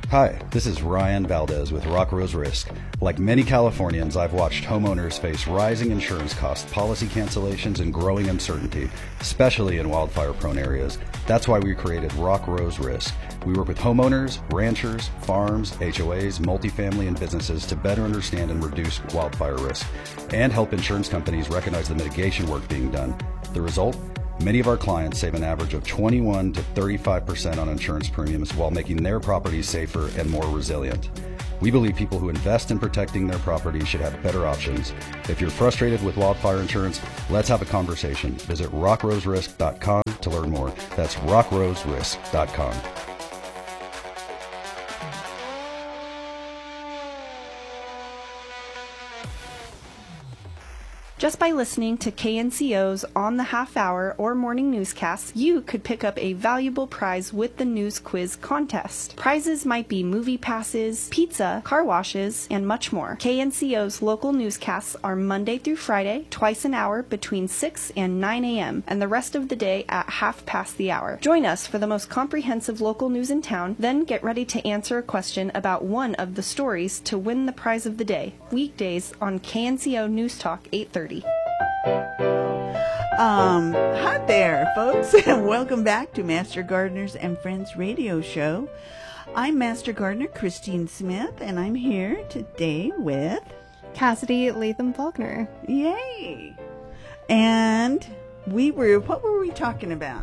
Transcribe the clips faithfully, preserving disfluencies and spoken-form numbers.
Hi, this is Ryan Valdez with Rock Rose Risk. Like many Californians, I've watched homeowners face rising insurance costs, policy cancellations, and growing uncertainty, especially in wildfire-prone areas. That's why we created Rock Rose Risk. We work with homeowners, ranchers, farms, H O As, multifamily, and businesses to better understand and reduce wildfire risk, and help insurance companies recognize the mitigation work being done. The result? Many of our clients save an average of twenty-one to thirty-five percent on insurance premiums while making their properties safer and more resilient. We believe people who invest in protecting their property should have better options. If you're frustrated with wildfire insurance, let's have a conversation. Visit rock rose risk dot com to learn more. That's rock rose risk dot com. Just by listening to K N C O's On the Half Hour or morning newscasts, you could pick up a valuable prize with the News Quiz contest. Prizes might be movie passes, pizza, car washes, and much more. K N C O's local newscasts are Monday through Friday, twice an hour between six and nine a.m., and the rest of the day at half past the hour. Join us for the most comprehensive local news in town, then get ready to answer a question about one of the stories to win the prize of the day. Weekdays on K N C O News Talk eight thirty. Um, hi there, folks, and welcome back to Master Gardeners and Friends radio show. I'm Master Gardener Christine Smith, and I'm here today with Cassidy Latham Faulkner. Yay! And we were, what were we talking about?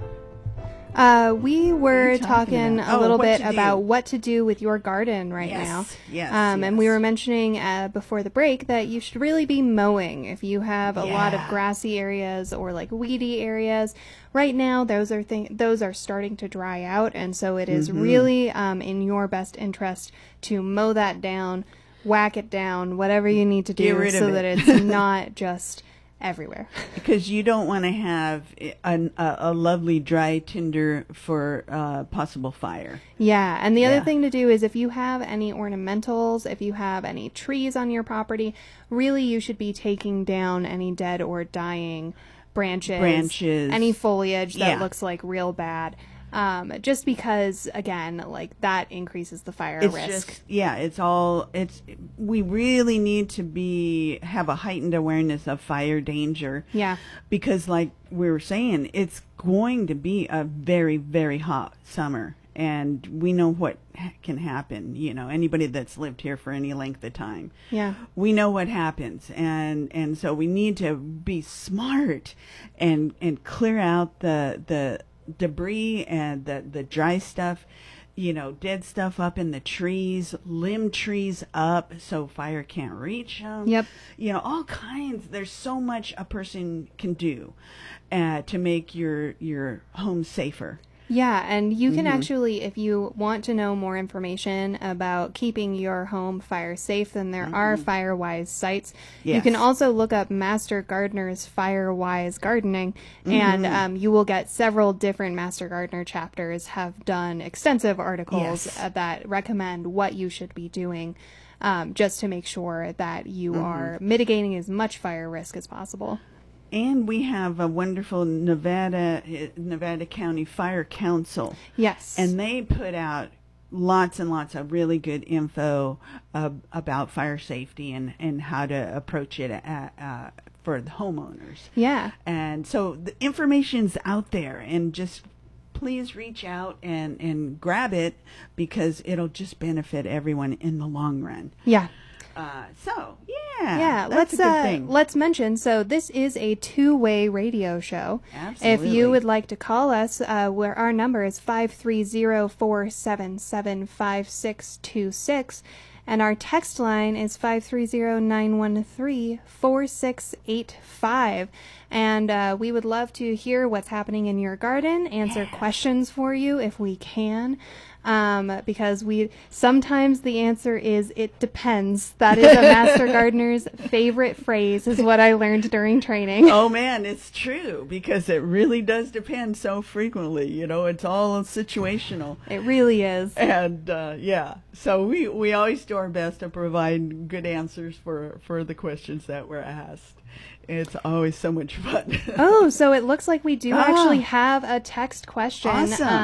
Uh, we were talking, talking a oh, little bit about what to do with your garden right yes, now. Yes, um, yes. And we were mentioning uh, before the break that you should really be mowing if you have a yeah. lot of grassy areas or like weedy areas. Right now, those are th- those are starting to dry out, and so it is mm-hmm. really um, in your best interest to mow that down, whack it down, whatever you need to do so that it. it's not just everywhere. Because you don't want to have a, a, a lovely dry tinder for uh, possible fire. Yeah, and the yeah. other thing to do is if you have any ornamentals, if you have any trees on your property, really you should be taking down any dead or dying branches, branches. any foliage that yeah. looks like real bad. Um, just because, again, like that increases the fire it's risk. Just, yeah, it's all, it's, we really need to be, have a heightened awareness of fire danger. Yeah. Because like we were saying, it's going to be a very, very hot summer. And we know what can happen, you know, anybody that's lived here for any length of time. Yeah. We know what happens. And, and so we need to be smart and, and clear out the, the, debris and the the dry stuff, you know, dead stuff up in the trees, limb trees up so fire can't reach them. Yep. You know, all kinds. There's so much a person can do uh, to make your your home safer. Yeah, and you can mm-hmm. actually, if you want to know more information about keeping your home fire safe, then there mm-hmm. are FireWise sites. Yes. You can also look up Master Gardener's FireWise Gardening, mm-hmm. and um, you will get several different Master Gardener chapters have done extensive articles yes. uh, that recommend what you should be doing um, just to make sure that you mm-hmm. are mitigating as much fire risk as possible. And we have a wonderful Nevada Nevada County Fire Council. Yes. And they put out lots and lots of really good info uh, about fire safety and, and how to approach it at, uh, for the homeowners. Yeah. And so the information's out there, and just please reach out and, and grab it because it'll just benefit everyone in the long run. Yeah. Uh, so, yeah, yeah. that's Let's a good uh, thing. let's mention. So this is a two-way radio show. Absolutely. If you would like to call us, uh, where our number is five three zero, four seven seven, five six two six, and our text line is five three zero, nine one three, four six eight five. And uh, we would love to hear what's happening in your garden, answer yeah. questions for you if we can. Um, because we sometimes the answer is it depends. That is a Master Gardener's favorite phrase, is what I learned during training. Oh man, it's true, because it really does depend so frequently. You know, it's all situational. It really is. And uh, yeah, so we we always do our best to provide good answers for for the questions that were asked. It's always so much fun. Oh, so it looks like we do ah, actually have a text question. Awesome. Um,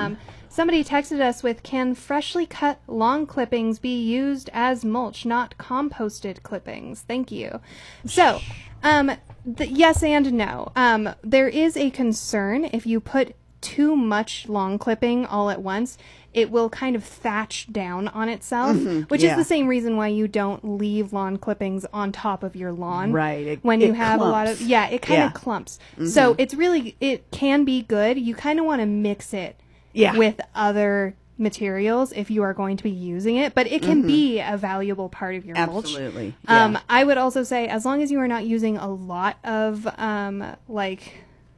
Somebody texted us with, can freshly cut lawn clippings be used as mulch, not composted clippings? Thank you. So, um, th- yes and no. Um, there is a concern if you put too much lawn clipping all at once, it will kind of thatch down on itself, mm-hmm, which yeah. is the same reason why you don't leave lawn clippings on top of your lawn. Right. It, when it you have clumps. a lot of, yeah, it kind yeah. of clumps. Mm-hmm. So it's really, it can be good. You kind of want to mix it yeah. with other materials if you are going to be using it, but it can mm-hmm. be a valuable part of your mulch. Absolutely. Um, yeah. I would also say, as long as you are not using a lot of, um, like,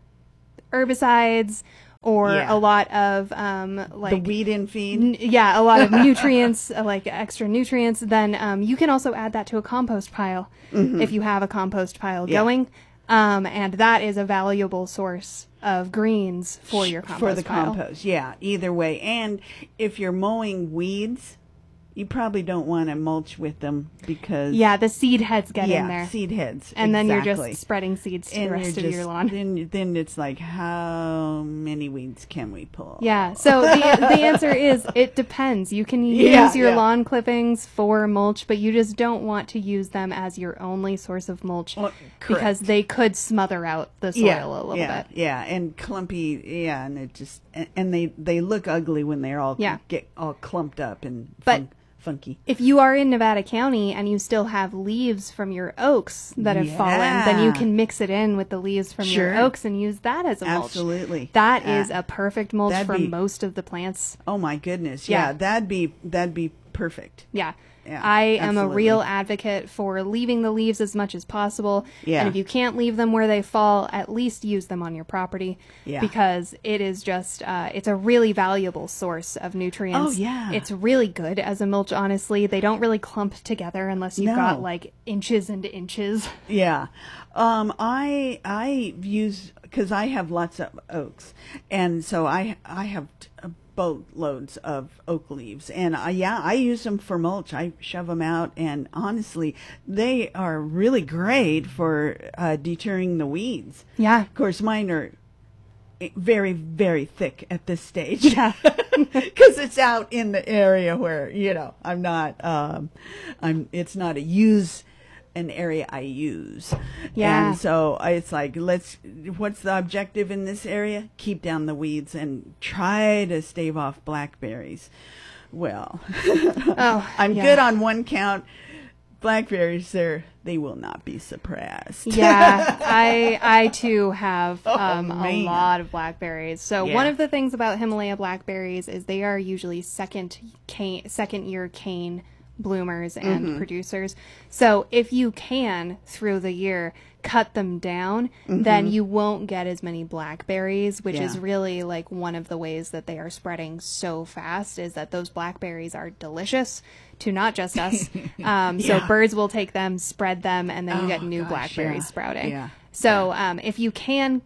herbicides, or yeah. a lot of, um, like... the weed in feed? N- yeah, a lot of nutrients, uh, like extra nutrients. Then um, you can also add that to a compost pile mm-hmm. if you have a compost pile yeah. going. Um, and that is a valuable source of greens for your compost For the pile. compost, yeah, either way. And if you're mowing weeds, you probably don't want to mulch with them because... Yeah, the seed heads get yeah, in there. seed heads, And exactly. then you're just spreading seeds to and the rest of just, your lawn. Then, then it's like, how many weeds can we pull? Yeah, so the the answer is it depends. You can use yeah, your yeah. lawn clippings for mulch, but you just don't want to use them as your only source of mulch well, because they could smother out the soil yeah, a little yeah, bit. Yeah, and clumpy, yeah, and it just, and, and they, they look ugly when they're all, yeah. get all clumped up and but fun, funky. If you are in Nevada County and you still have leaves from your oaks that have yeah. fallen, then you can mix it in with the leaves from sure. your oaks and use that as a mulch. Absolutely. That uh, is a perfect mulch for be, most of the plants. Oh my goodness. Yeah, Yeah. that'd be that'd be perfect. Yeah. Yeah, I am absolutely. a real advocate for leaving the leaves as much as possible. Yeah. And if you can't leave them where they fall, at least use them on your property. Yeah. Because it is just, uh, it's a really valuable source of nutrients. Oh, yeah. It's really good as a mulch, honestly. They don't really clump together unless you've No. got like inches and inches. Yeah. Um, I I use, because I have lots of oaks, and so I I have t- boatloads of oak leaves, and I, yeah, I use them for mulch. I shove them out, and honestly, they are really great for uh, deterring the weeds. Yeah. Of course, mine are very, very thick at this stage. Yeah. Because it's out in the area where, you know, I'm not, um, I'm, it's not a use, an area I use. Yeah. And so I, it's like, let's, what's the objective in this area? Keep down the weeds and try to stave off blackberries. Well, Oh, I'm yeah. good on one count. Blackberries, they're, they will not be suppressed. Yeah, I I too have Oh, um, a man. lot of blackberries. So Yeah. one of the things about Himalaya blackberries is they are usually second cane, second year cane bloomers and Mm-hmm. producers. So if you can through the year cut them down, Mm-hmm. then you won't get as many blackberries, which Yeah. is really like one of the ways that they are spreading so fast is that those blackberries are delicious to not just us. Um, so Yeah. birds will take them, spread them, and then you Oh, get new gosh, blackberries yeah. sprouting. Yeah. So um, if you can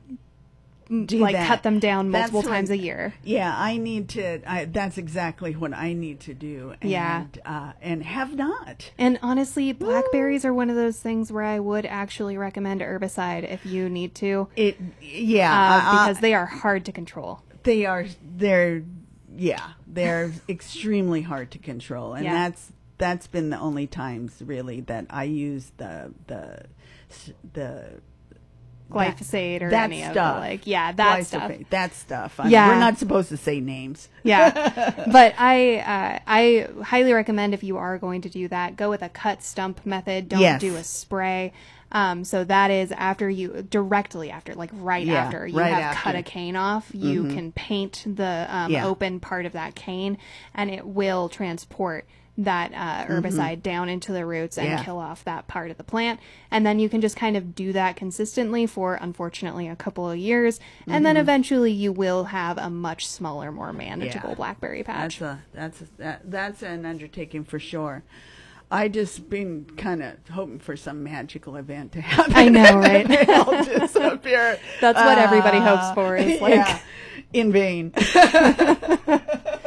Do like that. cut them down That's multiple what- times a year. Yeah, I need to. I, that's exactly what I need to do. And, Yeah. uh, and have not. And honestly, blackberries are one of those things where I would actually recommend herbicide if you need to, It. Yeah, uh, uh, because they are hard to control. they are. They're. Yeah, they're extremely hard to control, and Yeah. that's that's been the only times really that I use the the the Glyphosate or that any of stuff. the like, yeah, that stuff. Glyphosate, that stuff. I- Yeah. we're not supposed to say names. Yeah, but I uh, I highly recommend if you are going to do that, go with a cut stump method. Don't Yes. do a spray. Um, so that is after you directly after, like right Yeah, after you right have after. cut a cane off, you can paint the um, Yeah. open part of that cane, and it will transport that uh, herbicide down into the roots and Yeah. kill off that part of the plant. And then you can just kind of do that consistently for, unfortunately, a couple of years. And then eventually you will have a much smaller, more manageable Yeah. blackberry patch. That's a that's a, that, that's an undertaking for sure. I just been kind of hoping for some magical event to happen. I know, right? They all disappear. That's what everybody Uh, hopes for, is like- yeah, in vain.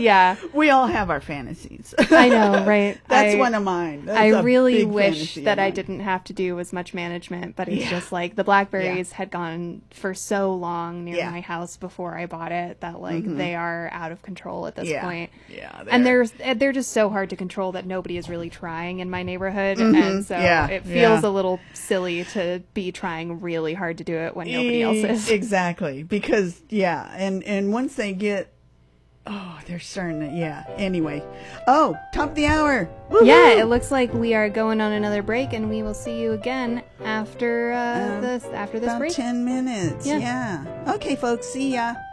Yeah. We all have our fantasies. I know, right? That's I, one of mine. That's I a really big wish fantasy that of I mine. didn't have to do as much management, but it's Yeah. just like the blackberries had gone for so long near Yeah. my house before I bought it that like they are out of control at this Yeah. point. Yeah, And they're- they're they're just so hard to control that nobody is really trying in my neighborhood, and so Yeah, it feels yeah. a little silly to be trying really hard to do it when nobody else is. Exactly. Because, yeah. And, and once they get, oh, they're starting to, yeah. Anyway. Oh, top of the hour. Woo-hoo! Yeah, it looks like we are going on another break, and we will see you again after uh, Um, this after this About break. ten minutes. Yeah. Yeah. Okay, folks. See ya.